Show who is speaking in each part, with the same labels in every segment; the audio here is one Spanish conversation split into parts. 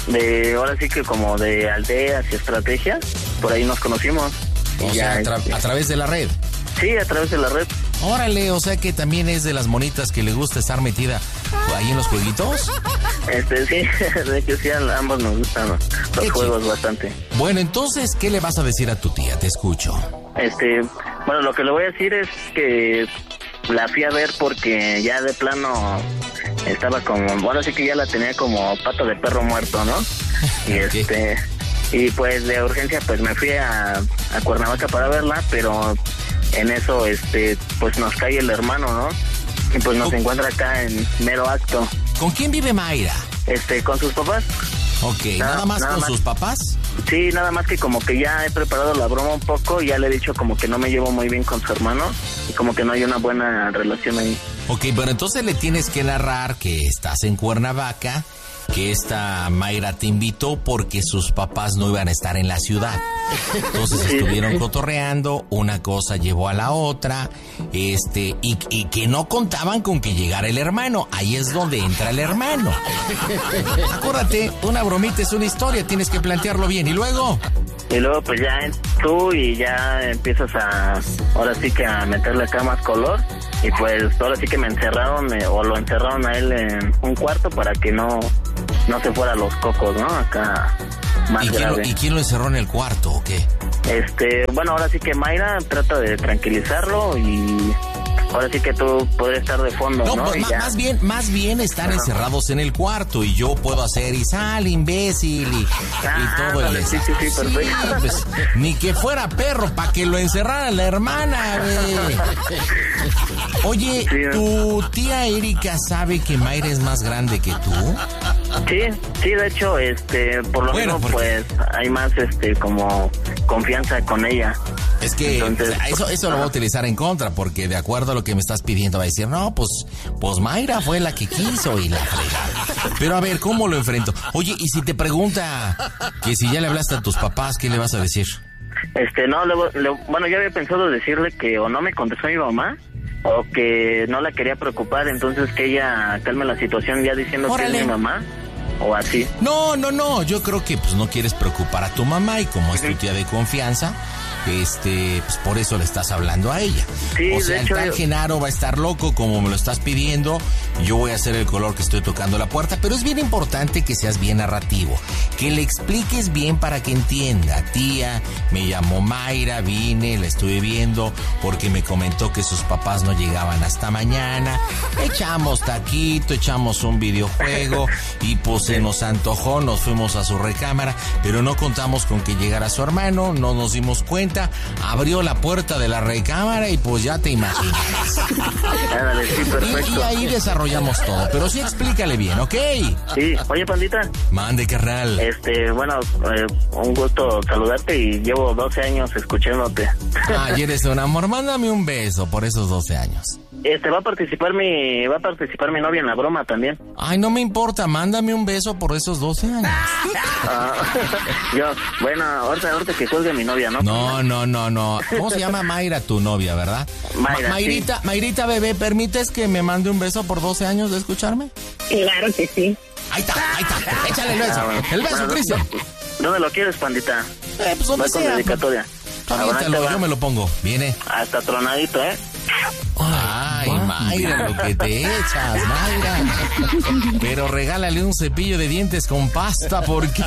Speaker 1: ahora sí que como de aldeas y estrategias, por ahí nos conocimos.
Speaker 2: O sea, a través de la red.
Speaker 1: Sí, a través de la red.
Speaker 2: Órale, o sea que también es de las monitas que le gusta estar metida ahí en los jueguitos.
Speaker 1: Sí, de que sí, a ambos nos gustan los juegos bastante.
Speaker 2: Bueno, entonces, ¿qué le vas a decir a tu tía? Te escucho.
Speaker 1: Bueno, lo que le voy a decir es que la fui a ver porque ya de plano estaba como, bueno, sí que ya la tenía como pata de perro muerto, ¿no? Y y pues de urgencia pues me fui a Cuernavaca para verla, pero en eso pues nos cae el hermano, ¿no? Y pues nos encuentra acá en mero acto.
Speaker 2: ¿Con quién vive Mayra?
Speaker 1: Con sus papás.
Speaker 2: Ok, ¿nada más con sus papás?
Speaker 1: Sí, nada más que como que ya he preparado la broma un poco y ya le he dicho como que no me llevo muy bien con su hermano y como que no hay una buena relación ahí.
Speaker 2: Ok, bueno, entonces le tienes que narrar que estás en Cuernavaca, que esta Mayra te invitó porque sus papás no iban a estar en la ciudad. Entonces estuvieron cotorreando, una cosa llevó a la otra, y que no contaban con que llegara el hermano. Ahí es donde entra el hermano. Acuérdate, una bromita es una historia, tienes que plantearlo bien. ¿Y luego?
Speaker 1: Y luego pues ya tú y ya empiezas ahora sí que a meterle acá más color. Y pues ahora sí que me encerraron, o lo encerraron a él en un cuarto para que no se fuera a los cocos, ¿no? Acá más grave.
Speaker 2: ¿Y quién lo encerró en el cuarto o qué?
Speaker 1: Bueno, ahora sí que Mayra trata de tranquilizarlo y ahora sí que tú podrías estar de fondo, ¿no?
Speaker 2: Pues más bien están encerrados en el cuarto y yo puedo hacer y sal, imbécil, y todo el...
Speaker 1: Sí, perfecto.
Speaker 2: Pues, ni que fuera perro para que lo encerrara la hermana, güey. Oye, ¿tu tía Erika sabe que Mayra es más grande que tú?
Speaker 1: Sí, de hecho, por lo menos pues hay más, como confianza con ella.
Speaker 2: Es que entonces, eso lo voy a utilizar en contra, porque de acuerdo a lo que me estás pidiendo va a decir, no, pues Mayra fue la que quiso y la fregada. Pero a ver, ¿cómo lo enfrento? Oye, y si te pregunta que si ya le hablaste a tus papás, ¿qué le vas a decir?
Speaker 1: No, bueno, yo había pensado decirle que o no me contestó mi mamá, o que no la quería preocupar, entonces que ella calme la situación ya diciendo
Speaker 2: ¡Órale!
Speaker 1: Que es mi mamá, o así.
Speaker 2: No, yo creo que pues no quieres preocupar a tu mamá y como es tu tía de confianza, pues por eso le estás hablando a ella.
Speaker 1: Sí,
Speaker 2: o sea, el tal Genaro va a estar loco como me lo estás pidiendo, yo voy a hacer el color que estoy tocando la puerta, pero es bien importante que seas bien narrativo, que le expliques bien para que entienda. Tía, me llamó Mayra, vine, la estuve viendo porque me comentó que sus papás no llegaban hasta mañana, echamos taquito, echamos un videojuego y pues se nos antojó, nos fuimos a su recámara, pero no contamos con que llegara su hermano, no nos dimos cuenta, abrió la puerta de la recámara y pues ya te imaginas.
Speaker 1: Sí, perfecto.
Speaker 2: Y ahí desarrollamos todo, pero sí explícale bien, ¿ok?
Speaker 1: Sí, oye, pandita.
Speaker 2: Mande, carnal.
Speaker 1: Bueno, un gusto saludarte y llevo 12 años escuchándote.
Speaker 2: Ay, eres un amor, mándame un beso por esos 12 años.
Speaker 1: Va a participar mi novia en la broma también.
Speaker 2: Ay, no me importa, mándame un beso por esos 12 años.
Speaker 1: Bueno, ahorita que cuelgue mi novia, ¿no?
Speaker 2: No. ¿Cómo se llama Mayra, tu novia, verdad?
Speaker 1: Mayra,
Speaker 2: sí. Mayrita, bebé, ¿permites que me mande un beso por 12 años de escucharme?
Speaker 3: Claro que sí.
Speaker 2: Ahí está. Échale el beso. El beso, Cristian.
Speaker 1: ¿Dónde lo quieres, pandita?
Speaker 2: Pues donde sea.
Speaker 1: Con dedicatoria.
Speaker 2: Yo me lo pongo. Viene.
Speaker 1: Hasta tronadito, ¿eh?
Speaker 2: Ay, Mayra, lo que te echas, Mayra. Pero regálale un cepillo de dientes con pasta, porque...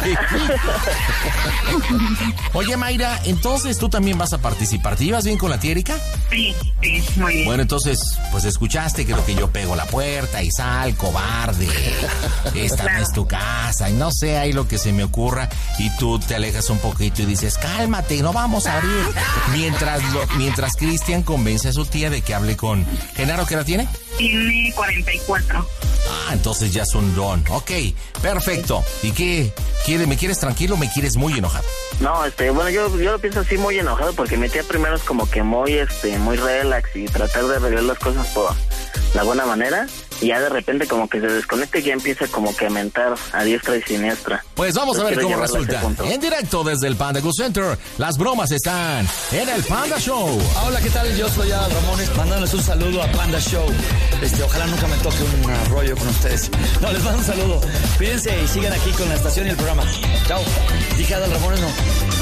Speaker 2: Oye, Mayra, entonces tú también vas a participar. ¿Te llevas bien con la tía Erika?
Speaker 3: Sí, muy bien.
Speaker 2: Bueno, entonces, pues escuchaste, creo que yo pego la puerta y sal, cobarde. Esta no es tu casa, y no sé, ahí lo que se me ocurra, y tú te alejas un poquito y dices, cálmate, no vamos a abrir. Mientras Cristian convence a su tía de que hable con Genaro. ¿Qué edad tiene?
Speaker 3: Tiene 44.
Speaker 2: Entonces ya es un don. Ok, perfecto. ¿Y qué? ¿Me quieres tranquilo o me quieres muy enojado?
Speaker 1: No, bueno, yo lo pienso así muy enojado porque mi tía primero es como que muy relax y tratar de arreglar las cosas la buena manera, y ya de repente como que se desconecta y ya empieza como que a mentar a diestra y siniestra.
Speaker 2: Pues vamos a ver
Speaker 1: Quiero
Speaker 2: cómo
Speaker 1: llevarlo a ese
Speaker 2: resulta.
Speaker 1: punto.
Speaker 2: En directo desde el Panda Go Center, las bromas están en el Panda Show.
Speaker 4: Hola, ¿qué tal? Yo soy Adal Ramones, mandándoles un saludo a Panda Show. Ojalá nunca me toque un rollo con ustedes. No, les mando un saludo. Cuídense y sigan aquí con la estación y el programa. Chao. Dije Adal Ramones, no.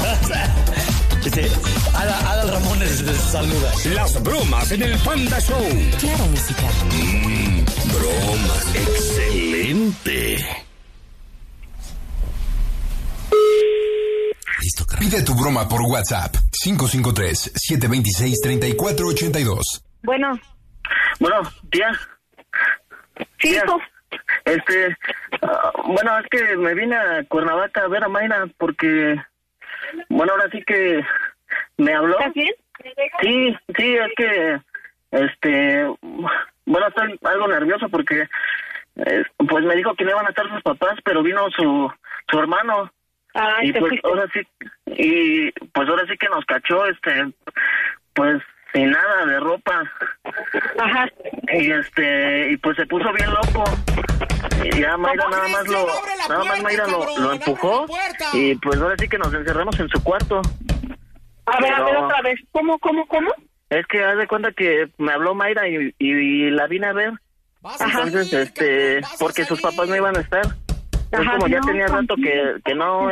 Speaker 4: Adal Ramones les saluda.
Speaker 5: Las bromas en el Panda Show.
Speaker 6: Claro, música.
Speaker 5: Bromas. Excelente.
Speaker 2: Listo, carajo.
Speaker 7: Pide tu broma por WhatsApp 553-726-3482.
Speaker 3: Bueno,
Speaker 1: Tía.
Speaker 3: sí,
Speaker 1: Tía,
Speaker 3: hijo.
Speaker 1: Bueno, es que me vine a Cuernavaca a ver a Mayra porque, bueno, ahora sí que me habló.
Speaker 3: ¿Estás bien?
Speaker 1: Sí, es que, bueno, estoy algo nervioso porque, pues me dijo que no iban a estar sus papás, pero vino su hermano.
Speaker 3: Ay,
Speaker 1: Y
Speaker 3: te
Speaker 1: pues
Speaker 3: fuiste.
Speaker 1: ahora sí que nos cachó, pues sin nada de ropa.
Speaker 3: Ajá.
Speaker 1: Y pues se puso bien loco. Y ya Mayra
Speaker 2: ¿Cómo
Speaker 1: nada más
Speaker 2: crees?
Speaker 1: lo,
Speaker 2: ¡Abre la
Speaker 1: nada más
Speaker 2: puerta,
Speaker 1: Mayra
Speaker 2: cabrón!
Speaker 1: lo
Speaker 2: ¡Abre
Speaker 1: empujó.
Speaker 2: la puerta!
Speaker 1: Y pues ahora sí que nos encerramos en su cuarto.
Speaker 3: A ver,
Speaker 1: Pero-
Speaker 3: otra vez. ¿Cómo?
Speaker 1: Es que haz de cuenta que me habló Mayra y la vine a ver.
Speaker 2: Vas a
Speaker 1: Entonces,
Speaker 2: salir, cabrón, vas a
Speaker 1: porque sus
Speaker 2: salir.
Speaker 1: papás no iban a estar. Entonces,
Speaker 3: Ajá,
Speaker 1: como ya
Speaker 3: no,
Speaker 1: tenía rato que no,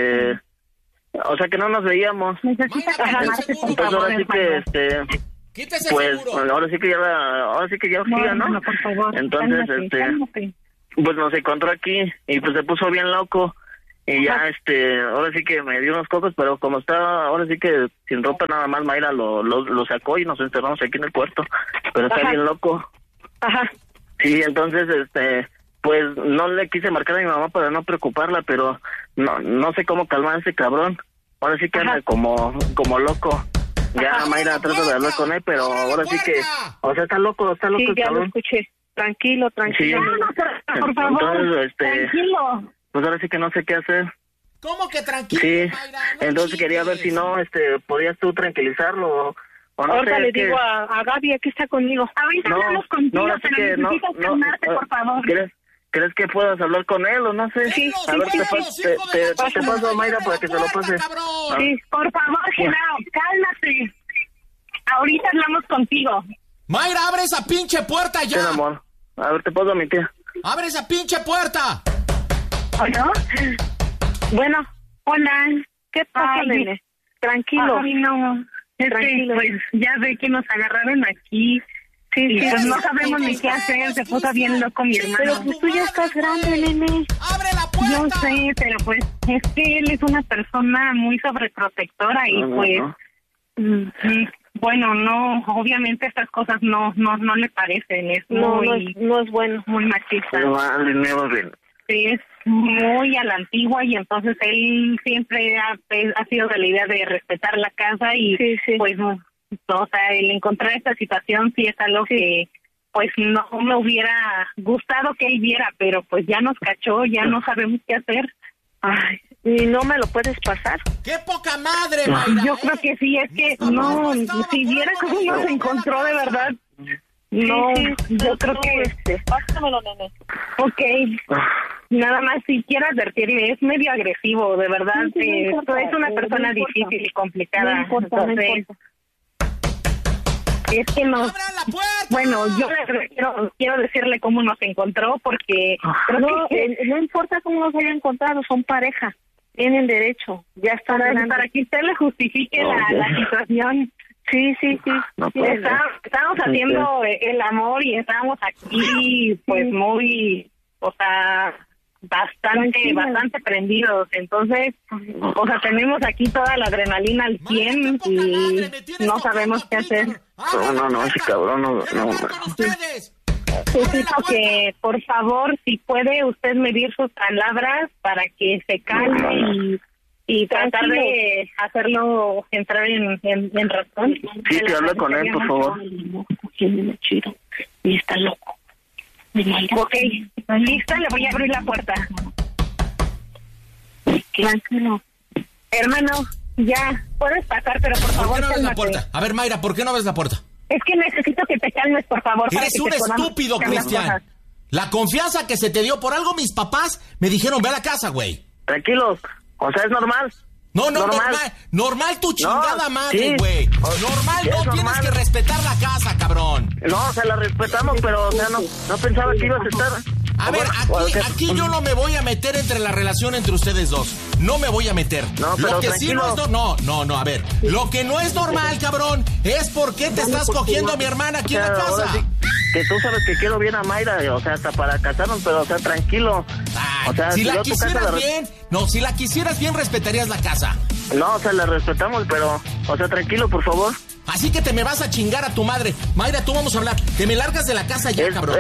Speaker 1: o sea, que no nos veíamos.
Speaker 3: Necesitas
Speaker 2: Mayra,
Speaker 3: calmarte,
Speaker 2: seguro.
Speaker 3: por
Speaker 1: Entonces,
Speaker 3: favor,
Speaker 1: ahora sí
Speaker 3: hermano.
Speaker 1: que,
Speaker 2: Quítese
Speaker 1: pues,
Speaker 2: seguro.
Speaker 1: ahora sí que ya urgía, ¿no?
Speaker 3: hermano, por favor.
Speaker 1: Entonces,
Speaker 3: cálmate.
Speaker 1: pues nos encontró aquí y pues se puso bien loco. Y ya,
Speaker 3: Ajá.
Speaker 1: ahora sí que me dio unos cocos, pero como estaba, ahora sí que sin ropa nada más, Mayra lo sacó y nos encerramos aquí en el cuarto. Pero está
Speaker 3: Ajá.
Speaker 1: bien loco.
Speaker 3: Ajá.
Speaker 1: Sí, entonces, pues no le quise marcar a mi mamá para no preocuparla, pero no sé cómo calmar a ese cabrón. Ahora sí que anda
Speaker 3: Ajá.
Speaker 1: como loco. Ya
Speaker 3: Ajá.
Speaker 1: Mayra trata de hablar con él, pero
Speaker 2: ¡Abre la
Speaker 1: ahora sí que,
Speaker 2: puerta!
Speaker 1: o sea, está loco
Speaker 3: Sí,
Speaker 1: el
Speaker 3: ya lo
Speaker 1: cabrón.
Speaker 3: escuché. Tranquilo.
Speaker 1: Sí.
Speaker 3: No, por favor.
Speaker 1: Entonces,
Speaker 3: Tranquilo.
Speaker 1: pues ahora sí que no sé qué hacer.
Speaker 2: ¿Cómo que tranquilo,
Speaker 1: Sí,
Speaker 2: Mayra? No
Speaker 1: entonces quería ver si
Speaker 2: chingues.
Speaker 1: no, podías tú tranquilizarlo o no
Speaker 3: Ahorita
Speaker 1: sé.
Speaker 3: le
Speaker 1: es que-
Speaker 3: digo a Gaby, aquí está conmigo. Ahorita
Speaker 1: no,
Speaker 3: hablamos contigo,
Speaker 1: no, así
Speaker 3: pero
Speaker 1: que no,
Speaker 3: necesitas calmarte, por favor.
Speaker 1: ¿Crees que puedas hablar con él o no sé?
Speaker 2: Venlos,
Speaker 1: A ver,
Speaker 2: venlos, hijo de la
Speaker 1: te
Speaker 2: chingada,
Speaker 1: paso a Mayra
Speaker 2: abre
Speaker 1: para
Speaker 2: la
Speaker 1: que se lo
Speaker 2: puerta,
Speaker 1: pase.
Speaker 2: cabrón.
Speaker 3: Sí, por favor, Genaro, cálmate. Ahorita hablamos contigo.
Speaker 2: Mayra, abre esa pinche puerta
Speaker 1: Sí,
Speaker 2: ya.
Speaker 1: amor. A ver, te paso a mi tía.
Speaker 2: Abre esa pinche puerta.
Speaker 3: ¿Hola? Bueno, hola. ¿Qué pasa,
Speaker 8: Ay,
Speaker 3: nene? Tranquilo.
Speaker 8: Ay, no. Es
Speaker 3: Tranquilo.
Speaker 8: que, pues, ya ve que nos agarraron aquí.
Speaker 3: Sí,
Speaker 8: Y
Speaker 3: sí,
Speaker 8: pues no
Speaker 3: sí.
Speaker 8: sabemos ni qué hacer. Se puso bien loco mi hermano.
Speaker 3: Pero pues tú ya estás grande, nene.
Speaker 2: Abre la puerta.
Speaker 8: Yo sé, pero pues es que él es una persona muy sobreprotectora y
Speaker 1: No,
Speaker 8: pues,
Speaker 1: no.
Speaker 8: bueno, no, obviamente estas cosas no le parecen. Es
Speaker 3: No,
Speaker 8: muy,
Speaker 3: no es bueno.
Speaker 8: muy machista.
Speaker 1: No, vale, no va bien.
Speaker 8: Sí, es muy a la antigua y entonces él siempre ha sido de la idea de respetar la casa y
Speaker 3: Sí, sí.
Speaker 8: pues, o sea, el encontrar esta situación sí es algo que pues no me hubiera gustado que él viera, pero pues ya nos cachó, ya no sabemos qué hacer.
Speaker 3: Ay, ¿y no me lo puedes pasar?
Speaker 2: ¡Qué poca madre, Mayra!
Speaker 8: Yo creo que sí, es que no, si viera cómo nos encontró de verdad, no, yo creo que
Speaker 3: Pásamelo, nene.
Speaker 8: ok. Nada más si quiero advertirle, es medio agresivo, de verdad.
Speaker 3: Sí, no importa,
Speaker 8: es una persona
Speaker 3: no importa.
Speaker 8: difícil y complicada.
Speaker 3: No importa, no
Speaker 8: entonces,
Speaker 3: importa.
Speaker 8: es que nos...
Speaker 2: ¡Abre la puerta!
Speaker 8: Bueno, yo quiero decirle cómo nos encontró porque creo
Speaker 3: No,
Speaker 8: que
Speaker 3: no importa cómo los haya encontrado, son pareja. Tienen derecho. Ya están grandes.
Speaker 8: para que usted le justifique la situación.
Speaker 3: Sí, sí, sí.
Speaker 1: No
Speaker 3: Sí,
Speaker 1: puede
Speaker 8: Estábamos haciendo el amor y estábamos aquí pues muy, o sea,
Speaker 3: Tranquila.
Speaker 8: bastante prendidos. Entonces, o sea, tenemos aquí toda la adrenalina al 100 y no sabemos qué hacer.
Speaker 1: No, ese cabrón no.
Speaker 8: Necesito que, por favor, si puede usted medir sus palabras para que se calme y tratar de hacerlo entrar en razón.
Speaker 1: Sí, que hable con él, por favor.
Speaker 3: chido. Y está loco.
Speaker 8: Ok, lista, le voy a abrir la puerta.
Speaker 3: Tranquilo.
Speaker 8: Hermano, ya, puedes pasar, pero por
Speaker 2: ¿Por
Speaker 8: favor,
Speaker 2: qué no abres la
Speaker 8: cálmate.
Speaker 2: puerta? A ver, Mayra, ¿por qué no abres la puerta?
Speaker 8: Es que necesito que te calmes, por favor.
Speaker 2: Eres un estúpido, Cristian. La confianza que se te dio por algo, mis papás me dijeron, ve a la casa, güey.
Speaker 1: Tranquilos, o sea, es normal.
Speaker 2: No, normal tu chingada madre, güey. Normal, no tienes que respetar la casa, cabrón.
Speaker 1: No, o sea, la respetamos, pero, o sea, no pensaba que ibas a estar...
Speaker 2: A ver, aquí yo no me voy a meter entre la relación entre ustedes dos. No me voy a meter.
Speaker 1: No, pero
Speaker 2: lo que
Speaker 1: tranquilo.
Speaker 2: sí no, a ver. Lo que no es normal, cabrón, es por qué te estás cogiendo a mi hermana aquí en la casa.
Speaker 1: Sí, que tú sabes que quiero bien a Mayra, o sea, hasta para casarnos, pero, o sea, tranquilo.
Speaker 2: Ay,
Speaker 1: o sea,
Speaker 2: si la
Speaker 1: yo tu
Speaker 2: quisieras
Speaker 1: casa
Speaker 2: bien, si la quisieras bien, respetarías la casa.
Speaker 1: No, o sea, la respetamos, pero, o sea, tranquilo, por favor.
Speaker 2: Así que te me vas a chingar a tu madre. Mayra, tú vamos a hablar. Te me largas de la casa ya, cabrón.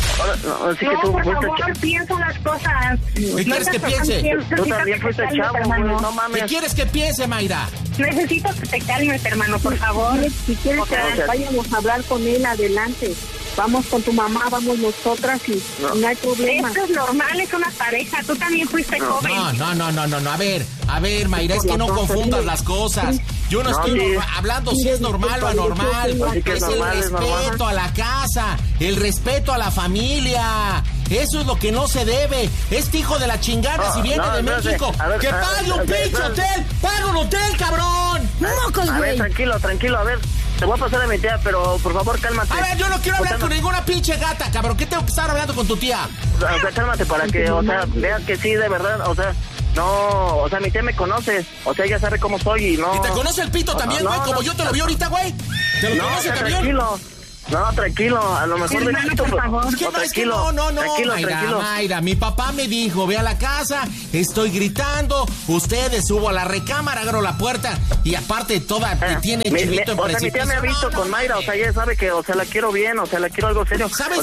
Speaker 1: Así que tú
Speaker 8: por
Speaker 1: fuiste
Speaker 8: favor, piensa las cosas.
Speaker 2: ¿Qué quieres que piense?
Speaker 1: Tú también fuiste chavo, güey, no mames.
Speaker 2: ¿Qué quieres que piense, Mayra?
Speaker 8: Necesito que te calmes, hermano, por favor.
Speaker 6: Si quieres que vayamos a hablar con él, adelante. Vamos con tu mamá, vamos nosotras y no hay problema.
Speaker 8: Esto es normal, es una pareja. Tú también fuiste joven.
Speaker 2: No. A ver, Mayra, es que no confundas las cosas. Yo no estoy hablando si es normal o anormal. Es el respeto a la casa, el respeto a la familia. Eso es lo que no se debe. Este hijo de la chingada, si viene de México, que pague un pinche hotel. ¡Paga un hotel, cabrón!
Speaker 1: A ver, tranquilo, a ver. Te voy a pasar a mi tía, pero por favor, cálmate.
Speaker 2: A ver, yo no quiero hablar con ninguna pinche gata, cabrón. ¿Qué tengo que estar hablando con tu tía?
Speaker 1: O sea, cálmate para que, o sea, veas que sí, de verdad, o sea... No, o sea, mi tía me conoce, o sea, ella sabe cómo soy y no...
Speaker 2: ¿Y te conoce el pito también, güey? Como yo te lo vi ahorita, güey. ¿Te lo conoce también?
Speaker 1: Tranquilo. No, tranquilo, a lo mejor de pito,
Speaker 2: por favor. No.
Speaker 1: Tranquilo.
Speaker 2: Mayra, mi papá me dijo, ve a la casa, estoy gritando, ustedes subo a la recámara, abro la puerta y aparte toda tiene chivito en
Speaker 1: o sea, mi tía me ha visto con Mayra, o sea, ella sabe que, o sea, la quiero bien, o sea, la quiero algo serio.
Speaker 2: ¿Sabes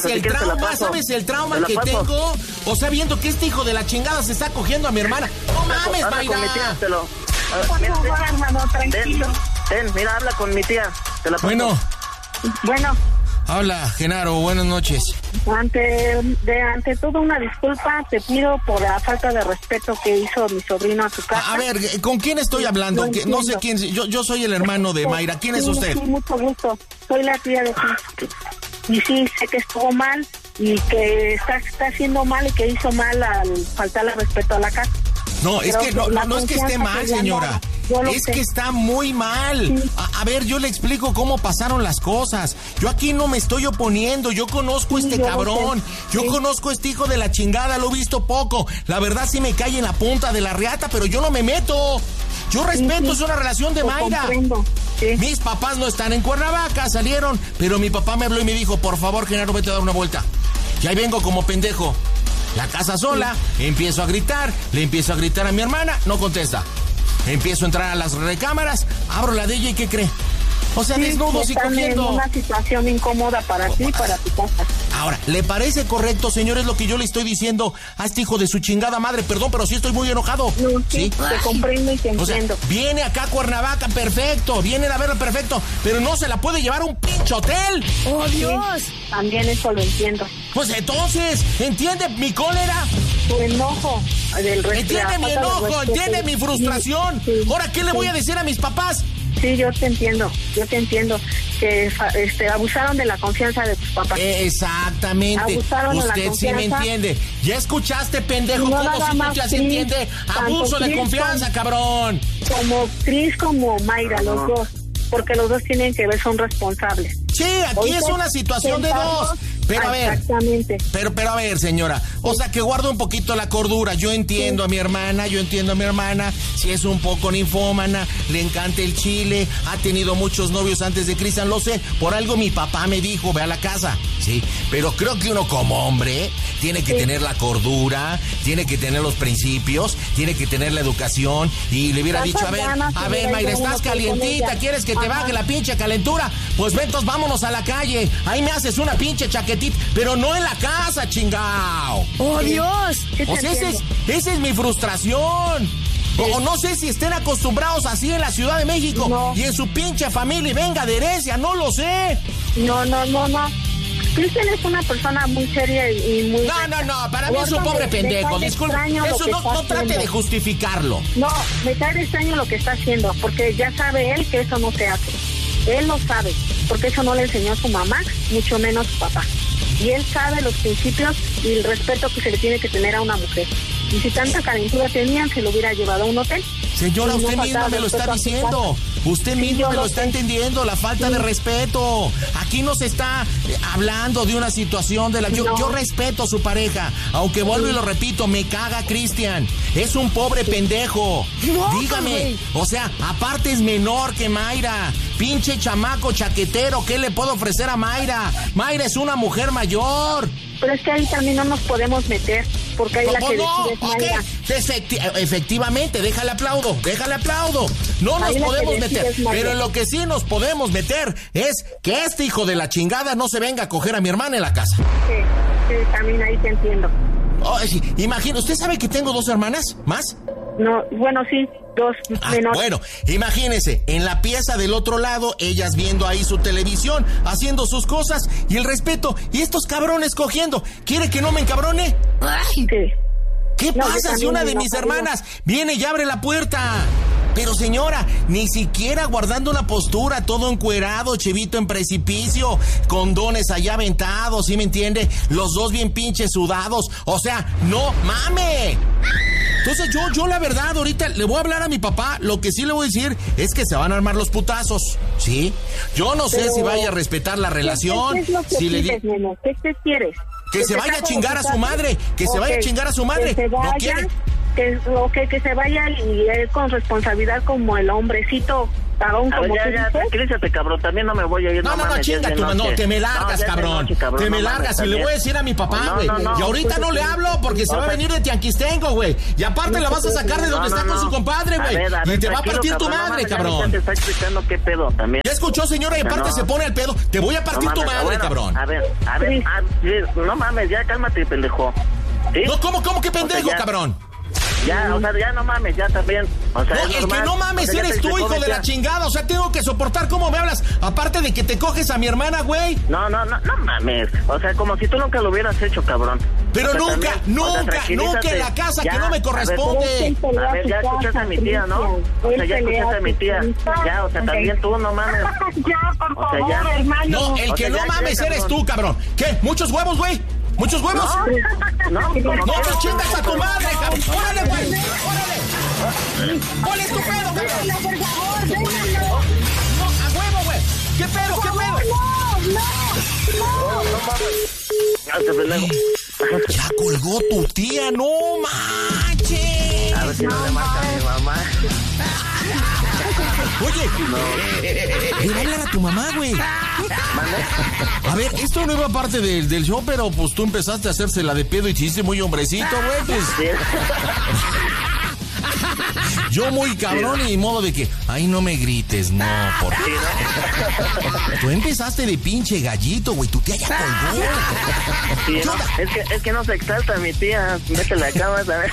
Speaker 2: el trauma que tengo? O sea, viendo que este hijo de la chingada se está cogiendo a mi hermana. No mames, Mayra.
Speaker 1: Con mi tía,
Speaker 8: Por favor, hermano, tranquilo.
Speaker 1: Ten, mira, habla con mi tía. Te la paso.
Speaker 8: Bueno.
Speaker 2: Hola, Genaro, buenas noches.
Speaker 6: Ante todo, una disculpa te pido por la falta de respeto que hizo mi sobrino a tu casa.
Speaker 2: A ver, ¿con quién estoy hablando? No sé quién, yo soy el hermano de Mayra. ¿Quién es usted?
Speaker 6: Sí, mucho gusto. Soy la tía de ti. Y sí, sé que estuvo mal y que está haciendo mal y que hizo mal al faltarle respeto a la casa.
Speaker 2: No, es que no es que esté mal, señora. Es que está muy mal. Sí. A ver, yo le explico cómo pasaron las cosas. Yo aquí no me estoy oponiendo. Yo conozco a este cabrón. Yo conozco a este hijo de la chingada. Lo he visto poco. La verdad sí me cae en la punta de la riata, pero yo no me meto. Yo respeto, es una relación de Mayra. Sí. Mis papás no están en Cuernavaca, salieron. Pero mi papá me habló y me dijo, por favor, Genaro, vete a dar una vuelta. Y ahí vengo como pendejo. La casa sola, empiezo a gritar, le empiezo a gritar a mi hermana, no contesta. Empiezo a entrar a las recámaras, abro la de ella y ¿qué cree? O sea, desnudos y cogiendo.
Speaker 6: En una situación incómoda para ti y para tu casa.
Speaker 2: Ahora, ¿le parece correcto, señores, lo que yo le estoy diciendo a este hijo de su chingada madre? Perdón, pero sí estoy muy enojado.
Speaker 6: No, sí, te comprendo y te entiendo.
Speaker 2: O sea, viene acá a Cuernavaca, perfecto, vienen a verlo, perfecto, pero no se la puede llevar a un pinche hotel.
Speaker 6: ¡Oh, Dios! Sí, también eso lo entiendo.
Speaker 2: Pues entonces, ¿entiende mi cólera?
Speaker 6: Tu enojo.
Speaker 2: Entiende mi enojo, entiende mi frustración. Sí, sí, ahora, ¿qué le voy a decir a mis papás?
Speaker 6: Sí, yo te entiendo, que abusaron de la confianza de tus papás.
Speaker 2: Exactamente. Usted sí me entiende. ¿Ya escuchaste, pendejo?
Speaker 6: No,
Speaker 2: ¿Cómo si se entiende? Abuso de confianza, cabrón.
Speaker 6: Como Cris como Mayra, los dos. Porque los dos tienen que ver, son responsables.
Speaker 2: Sí, aquí es una situación de dos. Pero a ver,
Speaker 6: exactamente.
Speaker 2: Pero a ver, señora, o sea, que guarda un poquito la cordura. Yo entiendo a mi hermana, si es un poco ninfómana, le encanta el chile, ha tenido muchos novios antes de Cristian, lo sé, por algo mi papá me dijo, ve a la casa, sí, pero creo que uno como hombre tiene que tener la cordura, tiene que tener los principios, tiene que tener la educación, y le hubiera dicho, a ver, Mayra, estás calientita, ¿quieres que te baje la pinche calentura? Pues ven, entonces vámonos a la calle, ahí me haces una pinche chaquetita, pero no en la casa, chingao.
Speaker 6: ¡Oh, Dios!
Speaker 2: O sea, esa es mi frustración. O no sé si estén acostumbrados así en la Ciudad de México y en su pinche familia y venga de herencia, no lo sé.
Speaker 6: No. Cristian es una persona muy seria y muy...
Speaker 2: No, para mí es un pobre pendejo, disculpe. Eso no trate de justificarlo.
Speaker 6: No, me cae extraño lo que está haciendo, porque ya sabe él que eso no se hace. Él lo sabe, porque eso no le enseñó a su mamá, mucho menos su papá. Y él sabe los principios y el respeto que se le tiene que tener a una mujer. Y si tanta calentura tenían, se lo hubiera llevado a un hotel.
Speaker 2: Señora, usted misma me lo está diciendo. Usted mismo me lo está entendiendo, la falta de respeto. Aquí no se está hablando de una situación de la... Yo respeto a su pareja, aunque vuelvo y lo repito, me caga Cristian. Es un pobre pendejo. Dígame, o sea, aparte es menor que Mayra. Pinche chamaco chaquetero, ¿qué le puedo ofrecer a Mayra? Mayra es una mujer mayor.
Speaker 6: Pero es que ahí también no nos podemos meter, porque ahí la que decide es Mayra.
Speaker 2: Efectivamente, déjale aplaudo. No nos podemos meter, pero en lo que sí nos podemos meter es que este hijo de la chingada no se venga a coger a mi hermana en la casa.
Speaker 6: Sí, también ahí te entiendo.
Speaker 2: Oh, sí, imagina, ¿usted sabe que tengo 2 hermanas más?
Speaker 6: No, bueno, sí, 2 menores.
Speaker 2: Bueno, imagínese, en la pieza del otro lado, ellas viendo ahí su televisión, haciendo sus cosas, y el respeto, y estos cabrones cogiendo. ¿Quiere que no me encabrone?
Speaker 6: Sí.
Speaker 2: ¿Qué pasa si una de mis hermanas viene y abre la puerta? Pero señora, ni siquiera guardando una postura, todo encuerado, chivito en precipicio, condones allá aventados, ¿sí me entiende? Los 2 bien pinches sudados, o sea, no mame. Entonces yo la verdad ahorita le voy a hablar a mi papá, lo que sí le voy a decir es que se van a armar los putazos, ¿sí? Yo no sé si vaya a respetar la relación,
Speaker 6: ¿Qué es lo que
Speaker 2: si le
Speaker 6: quieres, neno? ¿Qué quieres?
Speaker 2: que se vaya a chingar a su madre, que se vaya a chingar a su madre,
Speaker 6: que se vaya,
Speaker 2: ¿no quiere?
Speaker 6: Que se vaya y él con responsabilidad como el hombrecito pagón como
Speaker 1: ya, tranquilízate, cabrón, también no me voy a ir.
Speaker 2: No, chinga tu no, te me largas, cabrón. Te me largas, y le voy a decir a mi papá, güey. Y ahorita no le hablo porque se va a venir de Tianquistengo, güey. Y aparte la vas a sacar de donde está con su compadre, güey. Y te va a partir tu madre, cabrón.
Speaker 1: Te está explicando qué pedo también.
Speaker 2: ¿Ya escuchó, señora? Y aparte se pone al pedo. Te voy a partir tu madre, cabrón.
Speaker 1: A ver, no mames, ya cálmate, pendejo. ¿Sí?
Speaker 2: No, ¿cómo que pendejo, cabrón?
Speaker 1: Ya, o sea, ya no mames, ya también. O sea,
Speaker 2: no, el que no mames eres tú, hijo de la chingada. O sea, tengo que soportar cómo me hablas. Aparte de que te coges a mi hermana, güey.
Speaker 1: No mames. O sea, como si tú nunca lo hubieras hecho, cabrón.
Speaker 2: Pero nunca en la casa, ya, que no me corresponde.
Speaker 1: A ver, ya escuchaste a mi tía, ¿no? O sea, ya escuchaste a mi tía. Ya, o sea, también tú no mames.
Speaker 6: Ya, por favor, hermano.
Speaker 2: No, el que no mames eres tú, cabrón. ¿Qué? ¿Muchos huevos, güey? ¿Muchos huevos?
Speaker 1: No,
Speaker 2: chingas a tu madre, cabrón. ¡Órale, güey! ¡Órale! ¿Cuál es tu pedo, cabrón? No, a huevo, güey. ¿Qué pedo?
Speaker 1: No.
Speaker 2: Ya colgó tu tía, no manches.
Speaker 1: A ver si no le marca a mi mamá.
Speaker 2: Oye, le va a hablar a tu mamá, güey. A ver, esto no iba parte del show, pero pues tú empezaste a hacérsela de pedo y te hiciste muy hombrecito, güey, pues. Yo muy cabrón y modo de que, ay, no me grites, no, por qué. Tú empezaste de pinche gallito, güey, tu tía ya colgó.
Speaker 1: Sí, no, es que no se exalta mi tía, vete la cama, ¿sabes?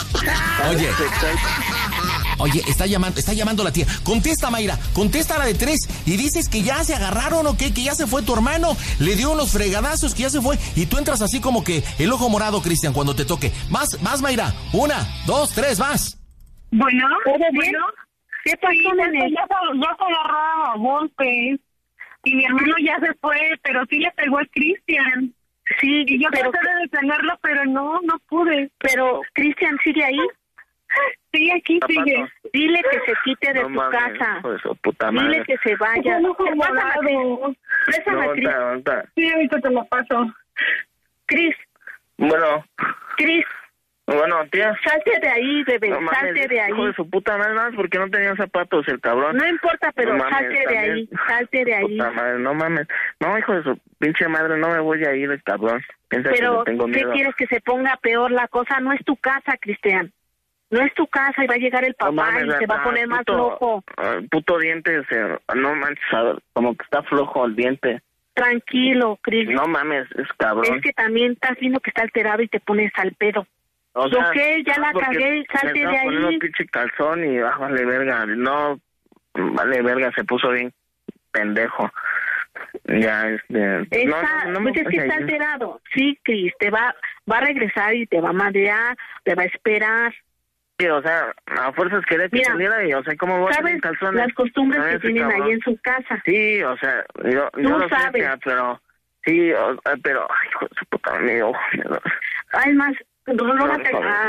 Speaker 2: Oye, está llamando la tía. Contesta, Mayra, contesta la de 3 y dices que ya se agarraron o qué, que ya se fue tu hermano, le dio unos fregadazos, que ya se fue y tú entras así como que el ojo morado, Cristian, cuando te toque. Más, Mayra, 1, 2, 3, vas.
Speaker 8: Bueno,
Speaker 6: ¿qué pasó, nene?
Speaker 8: Ya se agarraron a golpes y mi hermano ya se fue, pero sí le pegó a Cristian. Sí, y yo traté de detenerlo, pero no pude.
Speaker 6: Pero Cristian sigue ahí.
Speaker 8: Sí, aquí sigue.
Speaker 6: Dile que se quite de tu casa.
Speaker 1: Su puta madre.
Speaker 6: Dile que se vaya. Présame, Cris.
Speaker 8: Sí, ahorita te lo paso.
Speaker 6: Cris.
Speaker 1: Bueno.
Speaker 6: Cris.
Speaker 1: Bueno, tía.
Speaker 6: Salte de ahí, bebé.
Speaker 1: No mames,
Speaker 6: salte de ahí.
Speaker 1: Hijo de su puta madre, nada más porque no tenía zapatos el cabrón.
Speaker 6: No importa, pero
Speaker 1: no mames,
Speaker 6: salte de
Speaker 1: también.
Speaker 6: ahí. Salte de ahí.
Speaker 1: Puta madre, no mames. No, hijo de su pinche madre, no me voy a ir el cabrón. Piensa
Speaker 6: pero,
Speaker 1: que le tengo miedo.
Speaker 6: ¿qué quieres que se ponga peor la cosa? No es tu casa, Cristian. No es tu casa y va a llegar el papá y se va a poner más loco.
Speaker 1: Puto diente, no manches, como que está flojo el diente.
Speaker 6: Tranquilo, Cris.
Speaker 1: No mames, es cabrón.
Speaker 6: Es que también estás viendo que está alterado y te pones al pedo.
Speaker 1: O sea,
Speaker 6: ya la cagué, salte de ahí.
Speaker 1: Poniendo pinche calzón y vale verga. No, vale verga, se puso bien pendejo. Ya,
Speaker 6: pues es que está alterado. Sí, Cris, te va a regresar y te va a madrear, te va a esperar.
Speaker 1: Sí, o sea, a fuerzas quería que saliera y, o sea, ¿cómo voy a salir en calzones?
Speaker 6: Las costumbres que tienen ahí en su casa.
Speaker 1: Sí, o sea, yo lo sé, pero... Sí, pero... Ay, hijo de su puta, amigo.
Speaker 6: Además, róbate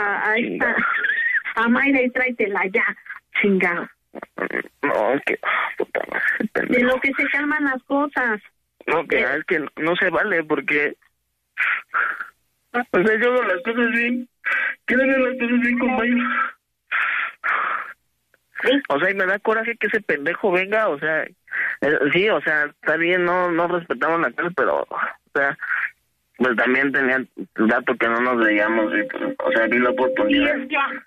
Speaker 6: a Mayra y tráetela ya, chingado.
Speaker 1: No, que... Puta madre,
Speaker 6: de lo que se calman las cosas.
Speaker 1: No, que es que no se vale, porque... O sea, yo hago las cosas bien. Quiero hacer las cosas bien con Mayra. ¿Sí? O sea, y me da coraje que ese pendejo venga, o sea... sí, o sea, está bien, no respetamos la casa, pero... O sea, pues también tenía dato que no nos veíamos, y, pues, o sea, vi la oportunidad.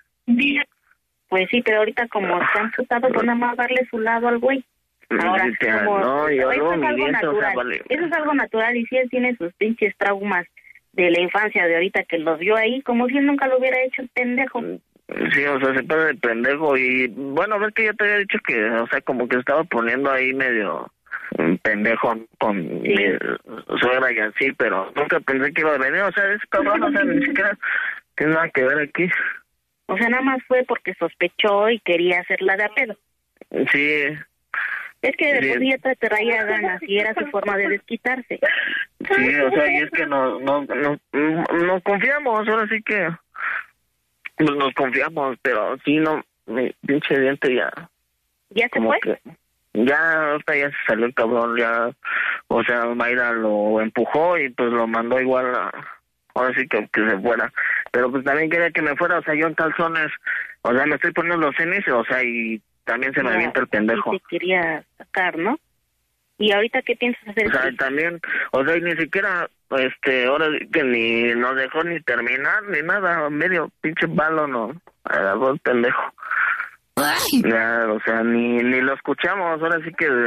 Speaker 6: Pues sí, pero ahorita como se han putado, pues nada más darle su lado al güey. Ahora, como...
Speaker 1: No, yo
Speaker 6: eso es algo
Speaker 1: natural.
Speaker 6: O sea, vale. Eso es algo natural, y si él tiene sus pinches traumas de la infancia de ahorita que los vio ahí, como si él nunca lo hubiera hecho el pendejo.
Speaker 1: Sí, o sea, se pasa de pendejo y, bueno, ves que yo te había dicho que, o sea, como que estaba poniendo ahí medio pendejo con mi suegra y así, pero nunca pensé que iba a venir, o sea, es cabrón, o sea, ni siquiera tiene nada que ver aquí.
Speaker 6: O sea, nada más fue porque sospechó y quería hacerla de a pedo.
Speaker 1: Sí.
Speaker 6: Es que después ya te traía ganas y era su forma de desquitarse.
Speaker 1: Sí, o sea, y es que no confiamos, ahora sí que pues nos confiamos, pero sí, no, mi pinche diente ya.
Speaker 6: ¿Ya se fue?
Speaker 1: Ya, ahorita ya se salió el cabrón, ya, o sea, Mayra lo empujó y pues lo mandó igual ahora sí que se fuera. Pero pues también quería que me fuera, o sea, yo en calzones, o sea, me estoy poniendo los tenis, o sea, y también se me avienta el pendejo.
Speaker 6: Sí te quería sacar, ¿no? ¿Y ahorita qué piensas hacer?
Speaker 1: O sea, también, o sea, y ni siquiera, ahora que ni nos dejó ni terminar, ni nada, medio pinche palo, no, agarró el pendejo. Ya, o sea, ni lo escuchamos, ahora sí que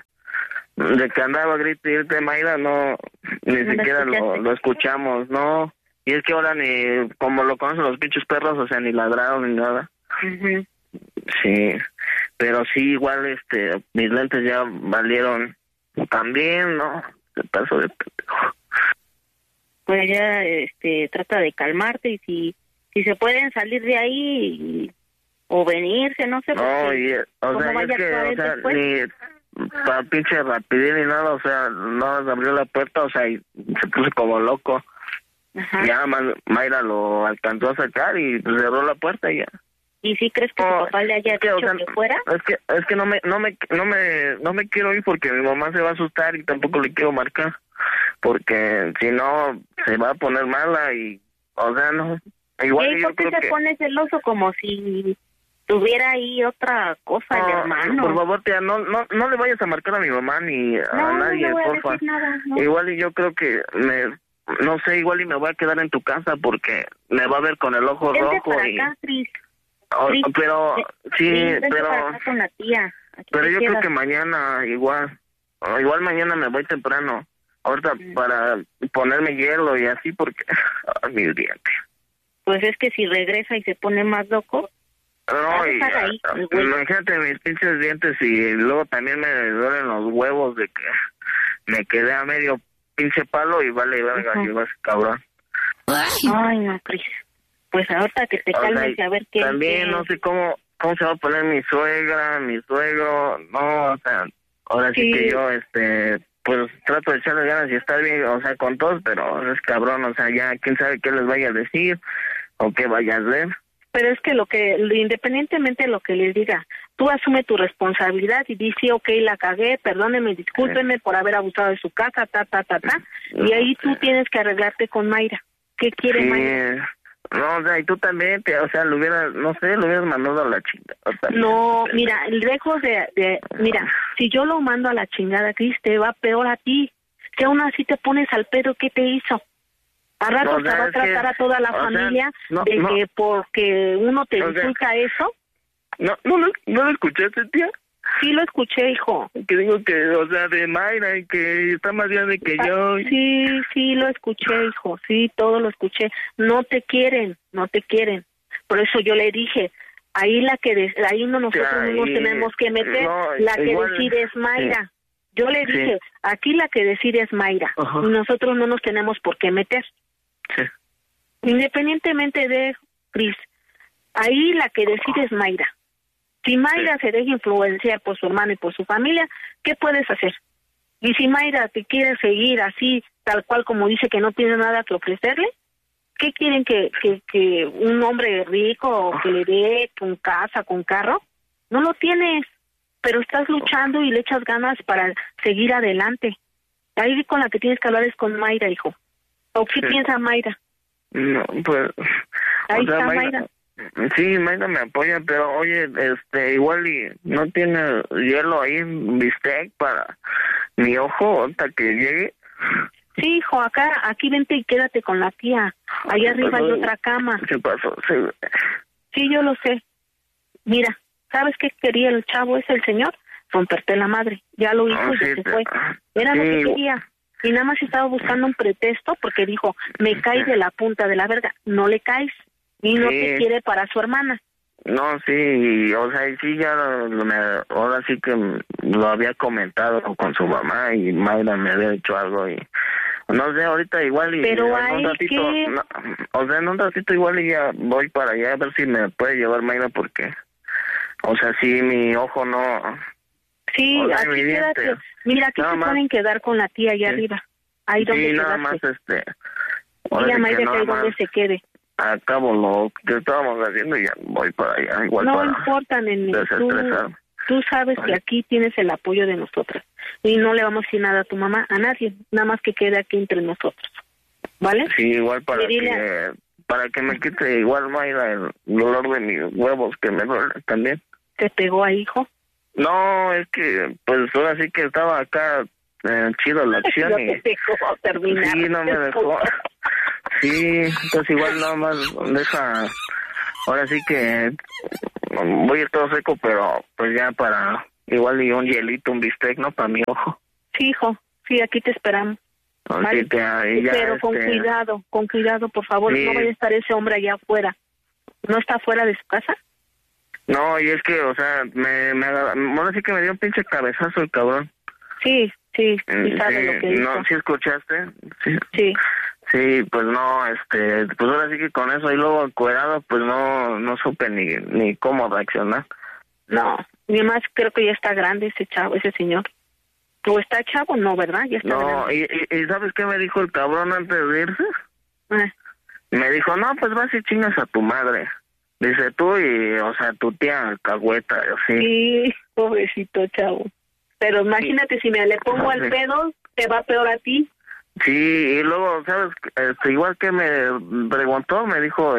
Speaker 1: de que andaba grite Mayra, no, ni siquiera lo escuchamos, no. Y es que ahora ni, como lo conocen los pinches perros, o sea, ni ladraron ni nada.
Speaker 6: Uh-huh.
Speaker 1: Sí, pero sí, igual, mis lentes ya valieron también, ¿no? El paso de pendejo.
Speaker 6: Pues ya, trata de calmarte y si se pueden salir de ahí o venirse, no sé.
Speaker 1: No, y, o sea, es que, o sea, ni para pinche rapidín ni nada, o sea, no abrió la puerta, o sea, y se puso como loco.
Speaker 6: Ajá.
Speaker 1: Ya Mayra lo alcanzó a sacar y pues, cerró la puerta y ya.
Speaker 6: ¿Y si crees que tu papá le haya dicho que fuera?
Speaker 1: Es que no me quiero ir porque mi mamá se va a asustar y tampoco le quiero marcar, porque si no se va a poner mala y, o sea, no. Igual
Speaker 6: ¿Y por qué se pone celoso como si tuviera ahí otra cosa el hermano?
Speaker 1: Por favor, tía, no le vayas a marcar a mi mamá ni a nadie,
Speaker 6: no voy
Speaker 1: porfa.
Speaker 6: a decir nada, no.
Speaker 1: Igual y yo creo que no sé, igual y me voy a quedar en tu casa porque me va a ver con el ojo rojo
Speaker 6: para
Speaker 1: y
Speaker 6: acá, Cris.
Speaker 1: Pero sí, pero
Speaker 6: para acá con la tía.
Speaker 1: Pero yo creo que mañana igual mañana me voy temprano. Ahorita para ponerme hielo y así porque mi diente.
Speaker 6: Pues es que si regresa y se pone más loco.
Speaker 1: No, y imagínate mis pinches dientes y luego también me duelen los huevos de que me quedé a medio pinche palo y vale, verga, ese cabrón.
Speaker 6: Ay, no, Cris. Pues ahorita que te calmes y a ver qué...
Speaker 1: También no sé cómo se va a poner mi suegra, mi suegro, no, o sea, ahora sí que yo, pues trato de echarle ganas y estar bien, o sea, con todos, pero es cabrón, o sea, ya quién sabe qué les vaya a decir o qué vaya a hacer.
Speaker 6: Pero es que independientemente de lo que les diga, tú asume tu responsabilidad y dices, ok, la cagué, perdónenme, discúlpenme por haber abusado de su casa, y ahí tú tienes que arreglarte con Mayra. ¿Qué quiere Mayra?
Speaker 1: No, o sea, y tú también, o sea, lo hubieras mandado a la chingada.
Speaker 6: No, mira, lejos mira, si yo lo mando a la chingada, Cris, te va peor a ti. Si aún así te pones al pedo, ¿qué te hizo? A rato te va a tratar a toda la familia que porque uno te insulta eso.
Speaker 1: ¿No lo escuchaste, tía?
Speaker 6: Sí lo escuché, hijo.
Speaker 1: Que digo que, o sea, de Mayra y que está más grande que yo.
Speaker 6: Sí, lo escuché, hijo. Sí, todo lo escuché. No te quieren. Por eso yo le dije, ahí nosotros no nos tenemos que meter. La que decide es Mayra. Sí. Yo le dije, aquí la que decide es Mayra. Y nosotros no nos tenemos por qué meter.
Speaker 1: Sí.
Speaker 6: Independientemente de Cris, Ahí la que decide es Mayra. Si Mayra se deja influenciar por su hermano y por su familia, ¿qué puedes hacer? Y si Mayra te quiere seguir así, tal cual como dice que no tiene nada que ofrecerle, ¿qué quieren que un hombre rico que le dé con casa, con carro? No lo tienes, pero estás luchando y le echas ganas para seguir adelante. Ahí con la que tienes que hablar es con Mayra, hijo. ¿O qué piensa Mayra?
Speaker 1: No, pues...
Speaker 6: Ahí está Mayra.
Speaker 1: Sí, Mayra me apoya, pero oye, igual y no tiene hielo ahí en bistec para mi ojo ahorita que llegue.
Speaker 6: Sí, hijo, aquí vente y quédate con la tía. Allá arriba hay otra cama.
Speaker 1: ¿Qué pasó?
Speaker 6: Sí, yo lo sé. Mira, ¿sabes qué quería el chavo? Es el señor romperte la madre. Ya lo hizo y se fue. Era lo que quería. Y nada más estaba buscando un pretexto porque dijo, me caes de la punta de la verga. No le caes. Y no te quiere para su hermana.
Speaker 1: No, sí, o sea, sí, ya ahora sí que lo había comentado con su mamá y Mayra me había dicho algo y no sé, ahorita igual y
Speaker 6: pero
Speaker 1: en un ratito, o sea, en un ratito igual y ya voy para allá a ver si me puede llevar Mayra porque, o sea, sí, mi ojo no...
Speaker 6: Sí, o sea, aquí quédate. Mira, aquí se pueden quedar con la tía allá arriba. Ahí donde
Speaker 1: sí, nada más,
Speaker 6: y a Mayra que ahí donde se quede.
Speaker 1: Acabo lo que estábamos haciendo y ya voy para allá. Igual
Speaker 6: no
Speaker 1: para
Speaker 6: importa, nene. Tú sabes que aquí tienes el apoyo de nosotras. Y no le vamos a decir nada a tu mamá, a nadie. Nada más que quede aquí entre nosotros. ¿Vale?
Speaker 1: Sí, igual para que me quite igual Mayra el dolor de mis huevos que me duele también.
Speaker 6: ¿Te pegó ahí, hijo?
Speaker 1: No, es que pues ahora sí que estaba acá chido la acción y...
Speaker 6: te dejó terminar.
Speaker 1: Sí, no me dejó. Sí, entonces igual nada más deja, ahora sí que voy a ir todo seco, pero pues ya para igual y un hielito, un bistec, ¿no? Para mi ojo.
Speaker 6: Sí, hijo, sí, aquí te esperamos. ¿Vale? Pero con cuidado, por favor, sí. No vaya a estar ese hombre allá afuera. ¿No está fuera de su casa?
Speaker 1: No, y es que, o sea, ahora sí que me dio un pinche cabezazo el cabrón.
Speaker 6: Sí, sabe lo que hizo.
Speaker 1: No, ¿sí escuchaste?
Speaker 6: Sí.
Speaker 1: Sí, pues no, pues ahora sí que con eso y luego encuerado, pues no supe ni cómo reaccionar.
Speaker 6: No, ni más creo que ya está grande ese chavo, ese señor. ¿O está chavo? No, ¿verdad? Ya está grande.
Speaker 1: ¿Y sabes qué me dijo el cabrón antes de irse? Me dijo, no, pues vas y chingas a tu madre. Dice tú y, o sea, tu tía alcahueta, así.
Speaker 6: Sí, pobrecito chavo. Pero imagínate, si me le pongo al pedo, te va peor a ti.
Speaker 1: Sí, y luego, ¿sabes? Igual que me preguntó, me dijo,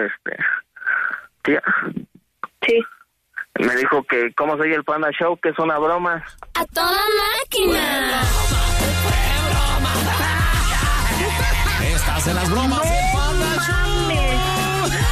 Speaker 1: tía. Sí. Me dijo que cómo soy el Panda Show, que es una broma.
Speaker 9: ¡A toda máquina!
Speaker 2: Estás en las bromas.